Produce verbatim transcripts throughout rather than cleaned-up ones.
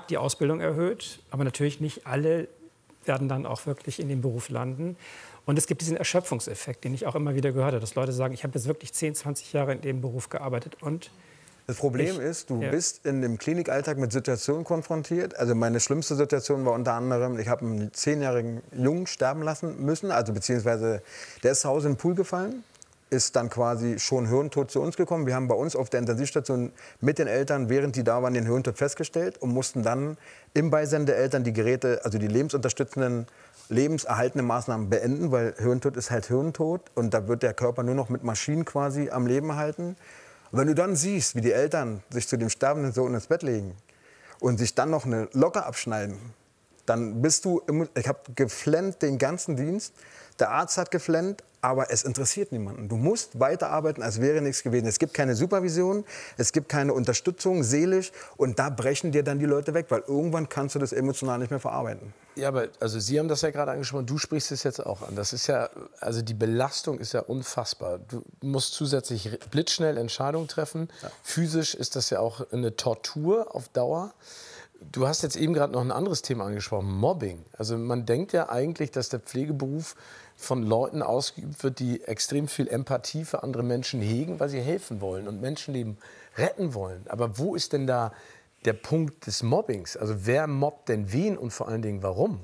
hat die Ausbildung erhöht, aber natürlich nicht alle werden dann auch wirklich in dem Beruf landen. Und es gibt diesen Erschöpfungseffekt, den ich auch immer wieder gehört habe, dass Leute sagen, ich habe jetzt wirklich zehn, zwanzig Jahre in dem Beruf gearbeitet und das Problem ich, ist, du ja. bist in dem Klinikalltag mit Situationen konfrontiert. Also meine schlimmste Situation war unter anderem, ich habe einen zehnjährigen Jungen sterben lassen müssen, also beziehungsweise der ist zu Hause in den Pool gefallen, ist dann quasi schon hirntot zu uns gekommen. Wir haben bei uns auf der Intensivstation mit den Eltern, während die da waren, den Hirntod festgestellt und mussten dann im Beisein der Eltern die Geräte, also die lebensunterstützenden, lebenserhaltenden Maßnahmen beenden, weil Hirntod ist halt Hirntod und da wird der Körper nur noch mit Maschinen quasi am Leben erhalten. Und wenn du dann siehst, wie die Eltern sich zu dem sterbenden Sohn ins Bett legen und sich dann noch eine Locke abschneiden, dann bist du, ich habe geflennt den ganzen Dienst, der Arzt hat geflennt, aber es interessiert niemanden. Du musst weiterarbeiten, als wäre nichts gewesen. Es gibt keine Supervision, es gibt keine Unterstützung, seelisch, und da brechen dir dann die Leute weg, weil irgendwann kannst du das emotional nicht mehr verarbeiten. Ja, aber also Sie haben das ja gerade angesprochen, du sprichst es jetzt auch an. Das ist ja, also die Belastung ist ja unfassbar. Du musst zusätzlich blitzschnell Entscheidungen treffen. Ja. Physisch ist das ja auch eine Tortur auf Dauer. Du hast jetzt eben gerade noch ein anderes Thema angesprochen, Mobbing. Also man denkt ja eigentlich, dass der Pflegeberuf von Leuten ausgeübt wird, die extrem viel Empathie für andere Menschen hegen, weil sie helfen wollen und Menschenleben retten wollen. Aber wo ist denn da der Punkt des Mobbings? Also wer mobbt denn wen und vor allen Dingen warum?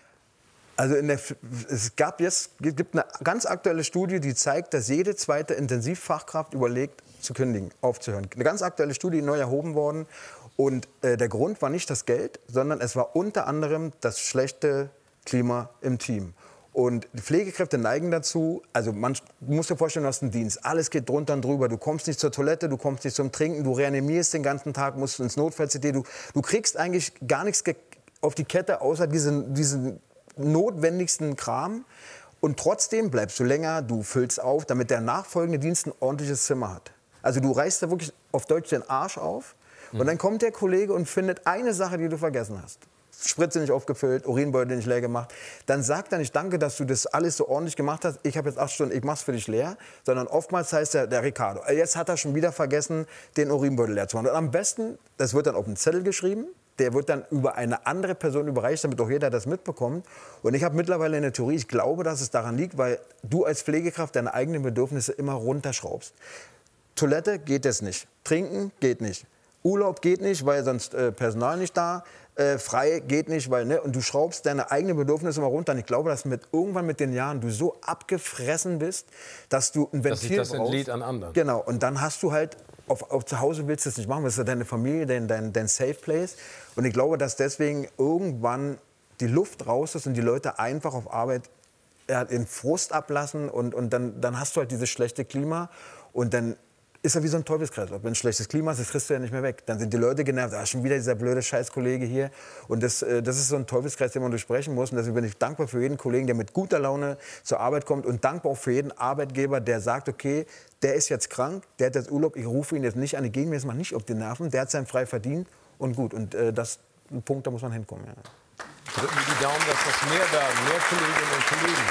Also in der, es gab jetzt, es gibt eine ganz aktuelle Studie, die zeigt, dass jede zweite Intensivfachkraft überlegt, zu kündigen, aufzuhören. Eine ganz aktuelle Studie, neu erhoben worden. Und äh, der Grund war nicht das Geld, sondern es war unter anderem das schlechte Klima im Team. Und die Pflegekräfte neigen dazu, also man, du musst dir vorstellen, du hast einen Dienst, alles geht drunter und drüber, du kommst nicht zur Toilette, du kommst nicht zum Trinken, du reanimierst den ganzen Tag, musst ins Notfall-C T, du, du kriegst eigentlich gar nichts auf die Kette, außer diesen, diesen notwendigsten Kram. Und trotzdem bleibst du länger, du füllst auf, damit der nachfolgende Dienst ein ordentliches Zimmer hat. Also du reißt da wirklich auf Deutsch den Arsch auf. Und dann kommt der Kollege und findet eine Sache, die du vergessen hast. Spritze nicht aufgefüllt, Urinbeutel nicht leer gemacht. Dann sagt er nicht, danke, dass du das alles so ordentlich gemacht hast. Ich habe jetzt acht Stunden, ich mach's für dich leer. Sondern oftmals heißt der, der Ricardo, jetzt hat er schon wieder vergessen, den Urinbeutel leer zu machen. Und am besten, das wird dann auf einen Zettel geschrieben. Der wird dann über eine andere Person überreicht, damit auch jeder das mitbekommt. Und ich habe mittlerweile eine Theorie, ich glaube, dass es daran liegt, weil du als Pflegekraft deine eigenen Bedürfnisse immer runterschraubst. Toilette geht es nicht, Trinken geht nicht. Urlaub geht nicht, weil sonst äh, Personal nicht da. Äh, frei geht nicht, weil, ne, und du schraubst deine eigenen Bedürfnisse immer runter. Und ich glaube, dass mit, irgendwann mit den Jahren du so abgefressen bist, dass du ein Ventil dass sich das brauchst. entlädt an anderen. Genau, und dann hast du halt, auf, auf zu Hause willst du es nicht machen, das ist ja deine Familie, dein, dein, dein Safe Place. Und ich glaube, dass deswegen irgendwann die Luft raus ist und die Leute einfach auf Arbeit ja, den Frust ablassen. Und, und dann, dann hast du halt dieses schlechte Klima. Und dann ist ja wie so ein Teufelskreislauf. Wenn ein schlechtes Klima ist, das kriegst du ja nicht mehr weg. Dann sind die Leute genervt, ah, schon wieder dieser blöde Scheißkollege hier. Und das, das ist so ein Teufelskreis, den man durchbrechen muss. Und deswegen bin ich dankbar für jeden Kollegen, der mit guter Laune zur Arbeit kommt. Und dankbar auch für jeden Arbeitgeber, der sagt, okay, der ist jetzt krank, der hat jetzt Urlaub, ich rufe ihn jetzt nicht an, ich gehe mir jetzt mal nicht auf die Nerven. Der hat sein frei verdient und gut. Und äh, das ist ein Punkt, da muss man hinkommen. Ja. Drücken wir die Daumen, dass das mehr werden, mehr Kolleginnen und Kollegen.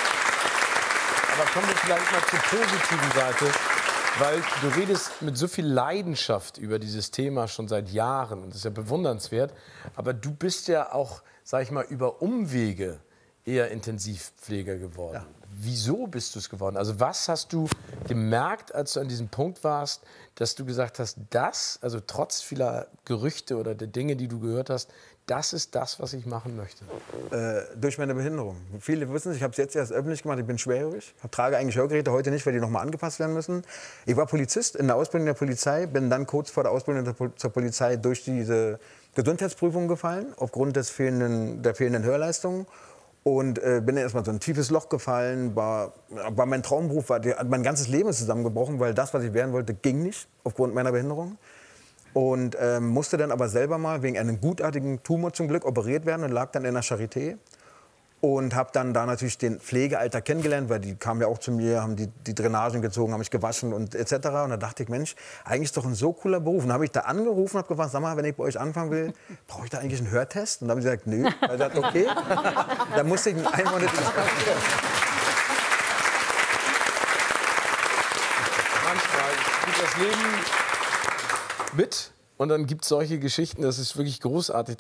Aber kommen wir vielleicht mal zur positiven Seite. Weil du redest mit so viel Leidenschaft über dieses Thema schon seit Jahren. Und das ist ja bewundernswert. Aber du bist ja auch, sag ich mal, über Umwege eher Intensivpfleger geworden. Ja. Wieso bist du es geworden? Also was hast du gemerkt, als du an diesem Punkt warst, dass du gesagt hast, das, also trotz vieler Gerüchte oder der Dinge, die du gehört hast, das ist das, was ich machen möchte? Äh, durch meine Behinderung. Viele wissen es, ich habe es jetzt erst öffentlich gemacht, ich bin schwerhörig. Ich trage eigentlich Hörgeräte, heute nicht, weil die noch mal angepasst werden müssen. Ich war Polizist in der Ausbildung der Polizei, bin dann kurz vor der Ausbildung der Pol- zur Polizei durch diese Gesundheitsprüfung gefallen, aufgrund des fehlenden, der fehlenden Hörleistungen. Und äh, bin dann erstmal so ein tiefes Loch gefallen, war, war mein Traumberuf, war die, mein ganzes Leben ist zusammengebrochen, weil das, was ich werden wollte, ging nicht, aufgrund meiner Behinderung. Und ähm, musste dann aber selber mal wegen einem gutartigen Tumor zum Glück operiert werden und lag dann in der Charité. Und habe dann da natürlich den Pflegealltag kennengelernt, weil die kamen ja auch zu mir, haben die, die Drainagen gezogen, haben mich gewaschen und et cetera. Und da dachte ich, Mensch, eigentlich ist doch ein so cooler Beruf. Und dann habe ich da angerufen und habe gefragt, sag mal, wenn ich bei euch anfangen will, brauche ich da eigentlich einen Hörtest? Und dann haben sie gesagt, nö. Da habe ich gesagt, okay. Dann musste ich mich einmal nicht Manchmal spielt das Leben mit. Und dann gibt es solche Geschichten, das ist wirklich großartig.